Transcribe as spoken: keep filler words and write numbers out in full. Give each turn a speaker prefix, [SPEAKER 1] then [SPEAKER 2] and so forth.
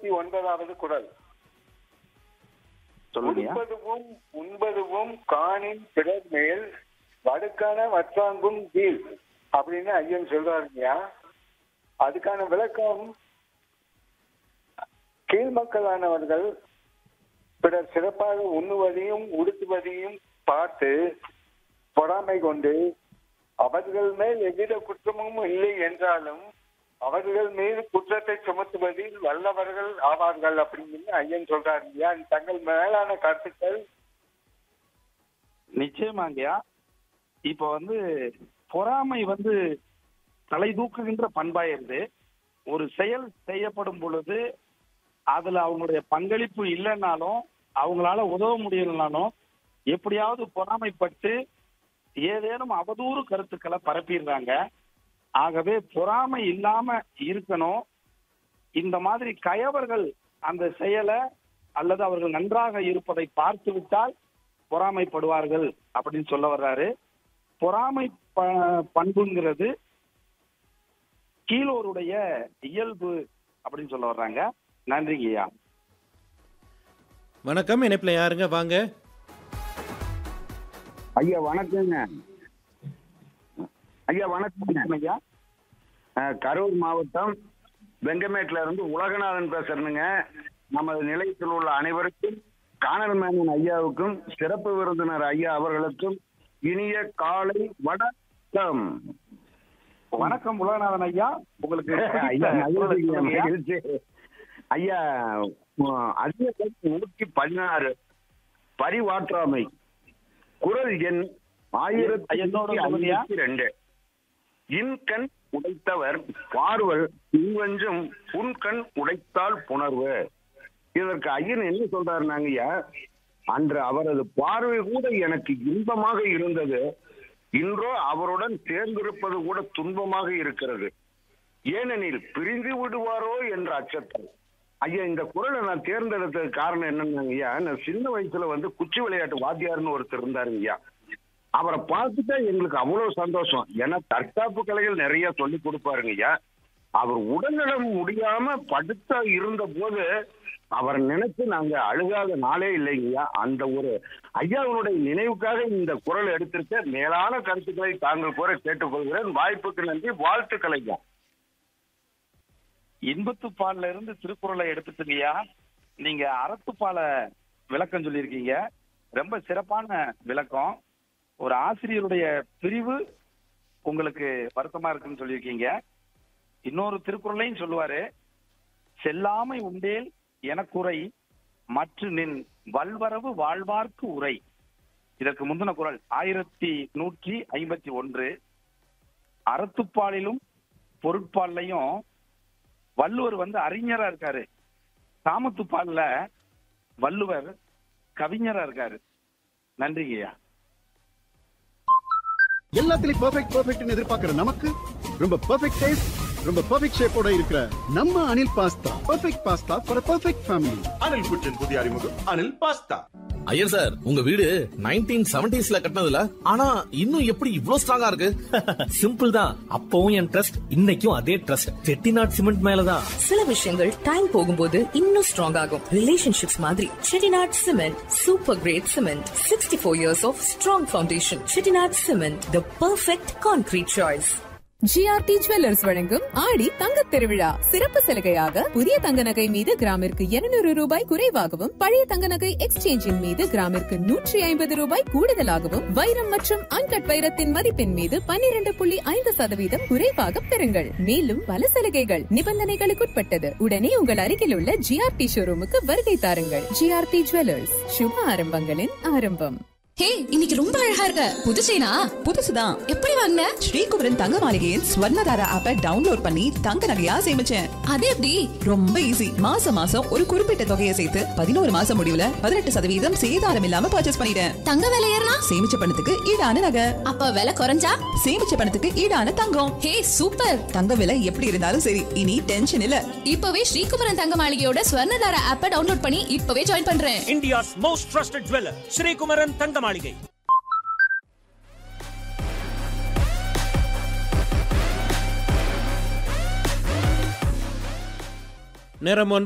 [SPEAKER 1] ஐம்பத்தி ஒன்பதாவது குறள். உண்பதுவும் உண்பதுவும் காணின் பிறர் மேல் வடுக்கான வற்றாங்கும் கீழ் அப்படின்னு ஐயன் சொல்றாருங்கய்யா. அதுக்கான விளக்கம், கீழ் மக்களானவர்கள் பிறர் சிறப்பாக உண்ணுவதையும் உடுத்துவதையும் பார்த்து பொறாமை கொண்டு அவர்கள் மேல் எவ்வித குற்றமும் இல்லை என்றாலும் அவர்கள் மீது குற்றத்தை சுமத்துவதில் வல்லவர்கள் ஆவார்கள் அப்படின்னு ஐயன் சொல்றாருங்கய்யா. தங்கள் மேலான கருத்துக்கள்.
[SPEAKER 2] நிச்சயமாங்கய்யா. இப்ப வந்து பொறாமை வந்து தலை தூக்குகின்ற பண்பாயிருந்து ஒரு செயல் செய்யப்படும் பொழுது அதுல அவங்களுடைய பங்களிப்பு இல்லைன்னாலும் அவங்களால உதவ முடியலனாலும் எப்படியாவது பொறாமைப்பட்டு ஏதேனும் அவதூறு கருத்துக்களை பரப்பிடுறாங்க. ஆகவே பொறாமை இல்லாம இருக்கணும். இந்த மாதிரி கயவர்கள் அந்த செயலை அல்லது அவர்கள் நன்றாக இருப்பதை பார்த்து விட்டால் பொறாமைப்படுவார்கள் அப்படின்னு சொல்ல வர்றாரு. பொறாமை பண்புங்கிறது கீழோருடைய இயல்பு அப்படின்னு சொல்ல வர்றாங்க. நன்றிங்கய்யா.
[SPEAKER 3] வணக்கம். இணைப்புல யாருங்க? வாங்க
[SPEAKER 4] ஐயா. வணக்கங்க ஐயா. வணக்கம் ஐயா. கரூர் மாவட்டம் வெங்கமேட்ல இருந்து உலகநாதன் பேசுறேனுங்க. நமது நிலையத்தில் உள்ள அனைவருக்கும், காணல் மேனன் ஐயாவுக்கும், சிறப்பு விருந்தினர் ஐயா அவர்களுக்கும் இனிய காலை வணக்கம்.
[SPEAKER 2] வணக்கம் உலகநாதன் ஐயா. உங்களுக்கு
[SPEAKER 4] ஐயா, அதிக நூற்றி பதினாறு பரிவாற்றாமை குறள் எண் ஆயிரத்தி ரெண்டு. இன்கண் உடைத்தவர் பார்வல் இன்வெஞ்சும் புன்கண் உடைத்தால் புணர்வு. இதற்கு ஐயன் என்ன சொல்றாருனாங்க ஐயா, அன்று அவரது பார்வை கூட எனக்கு இன்பமாக இருந்தது, இன்றோ அவருடன் சேர்ந்திருப்பது கூட துன்பமாக இருக்கிறது. ஏனெனில் பிரிந்து விடுவாரோ என்ற அச்சத்தால். ஐயா, இந்த குறளை நான் தேர்ந்தெடுத்ததுக்கு காரணம் என்னன்னாங்க ஐயா, நான் சின்ன வயசுல வந்து குச்சி விளையாட்டு வாத்தியார்னு ஒருத்தர் இருந்தாருங்க ஐயா. அவரை பார்த்துட்டா எங்களுக்கு அவ்வளவு சந்தோஷம். ஏன்னா தற்காப்பு கலைகள் நிறைய சொல்லி கொடுப்பாருங்க ஐயா. அவர் உடல்நலம் முடியாம படுத்த இருந்த போது அவரை நினைச்சு நாங்க அழுகாத நாளே இல்லைங்கய்யா. அந்த ஒரு ஐயாவுடைய நினைவுக்காக இந்த குறள் எடுத்திருக்க மேலான கருத்துக்களை தாங்கள் கூற கேட்டுக்கொள்கிறேன். வாய்ப்புக்கு நன்றி. வாழ்த்துக்கள் ஐயா.
[SPEAKER 2] இன்பத்துப்பால்ல இருந்து திருக்குறளை எடுத்துட்டீங்கய்யா. நீங்க அறத்துப்பால விளக்கம் சொல்லியிருக்கீங்க. ரொம்ப சிறப்பான விளக்கம். ஒரு ஆசிரியருடைய பிரிவு உங்களுக்கு வருத்தமா இருக்குன்னு சொல்லியிருக்கீங்க. இன்னொரு திருக்குறளையும் சொல்லுவாரு, செல்லாமை உண்டேல் எனக்குறை மற்ற நின் வல்வரவு வாழ்வார்க்கு உரை. இதற்கு முந்தின குறள் ஆயிரத்தி நூற்றி ஐம்பத்தி ஒன்று. அறத்துப்பாலிலும் பொருட்பாலையும் வள்ளுவர் வந்து அறிஞரா இருக்காரு. காமத்துப்பால்ல வள்ளுவர் கவிஞரா இருக்காரு. நன்றிங்கய்யா.
[SPEAKER 5] எல்லாத்துலயும் பெர்ஃபெக்ட் பெர்ஃபெக்ட்னு எதிர்பார்க்கிற நமக்கு ரொம்ப பெர்ஃபெக்ட் டேஸ்ட், ரொம்ப பெர்ஃபெக்ட் ஷேப்போட இருக்கிற நம்ம Anil pasta. Perfect pasta for perfect family.
[SPEAKER 6] Anil குச்சின் புதிய அறிமுகம் அனில் பாஸ்தா.
[SPEAKER 7] ஐயர் சார், உங்க வீடு நைன்டீன் செவன்டீஸ்ல கட்டினதுல, ஆனா இன்னும் எப்படி இவ்ளோ ஸ்ட்ராங்கா இருக்கு?
[SPEAKER 8] சிம்பிள் தான். அப்பவும் என் ட்ரஸ்ட், இன்னைக்கும் அதே ட்ரஸ்ட். செட்டிநாட் சிமெண்ட் மேலதான்.
[SPEAKER 9] சில விஷயங்கள் டைம் போகும்போது இன்னும் ஸ்ட்ராங் ஆகும். ரிலேஷன்ஷிப்ஸ் மாதிரி Chettinad cement super great cement. Sixty four years of strong foundation. Chettinad cement, the perfect concrete choice.
[SPEAKER 10] GRT jewellers வழங்கும் ஆடி தங்கத் திருவிழா சிறப்பு சலுகையாக புதிய தங்க நகை மீது கிராமிற்கு இருநூறு ரூபாய் குறைவாகவும், பழைய தங்க நகை எக்ஸ்சேஞ்சின் மீது கிராமிற்கு நூற்றி ஐம்பது ரூபாய் கூடுதலாகவும், வைரம் மற்றும் அன்கட் வைரத்தின் மதிப்பின் மீது பன்னிரண்டு புள்ளி ஐந்து சதவீதம் குறைவாக பெறுங்கள். மேலும் பல சலுகைகள் நிபந்தனைகளுக்குட்பட்டது. உடனே உங்கள் அருகில் உள்ள ஜிஆர்டி ஷோரூமுக்கு வருகை தாருங்கள். ஜிஆர்டி ஜுவல்லர்ஸ், சுப ஆரம்பங்களின் ஆரம்பம்.
[SPEAKER 11] ஹே, இன்னைக்கு ரொம்ப அழகா இருக்க. புது செயினா?
[SPEAKER 12] புதுசுதான்.
[SPEAKER 11] எப்படி வாங்குன?
[SPEAKER 12] ஸ்ரீகுமரன் தங்க மாளிகையின் ஸ்வர்ணதாரா ஆப்பை டவுன்லோட் பண்ணி தங்க நகையா சேமிச்சேன்.
[SPEAKER 11] அது எப்படி?
[SPEAKER 12] ரொம்ப ஈஸி. மாசம் மாசம் ஒரு குறிப்பிட்ட தொகையை சேர்த்து பதினோரு மாசம் முடிவுல பதினெட்டு சதவீதம் சேதாரம் இல்லாம பர்ச்சேஸ் பண்ணிட்டேன்.
[SPEAKER 11] தங்க விலை ஏறினா?
[SPEAKER 12] சேமிச்ச பணத்துக்கு ஈடான நகை.
[SPEAKER 11] அப்ப விலை குறைஞ்சா?
[SPEAKER 12] சேமிச்ச பணத்துக்கு ஈடான தங்கம்.
[SPEAKER 11] ஹே, சூப்பர்.
[SPEAKER 12] தங்க விலை எப்படி இருந்தாலும் சரி, இனி டென்ஷன் இல்ல.
[SPEAKER 11] இப்பவே ஸ்ரீகுமரன் தங்க மாளிகையோட ஸ்வர்ணதாரா ஆப்பை டவுன்லோட் பண்ணி இப்பவே ஜாயின் பண்றேன்.
[SPEAKER 13] India's most trusted jeweller Sri Kumaran தங்க மாளிகை.
[SPEAKER 3] நேரம்